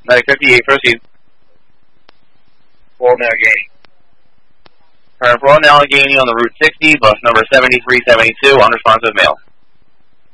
Medic 58, proceed. Roll Allegheny. Royal Allegheny on the Route 60, bus number 7372, unresponsive male.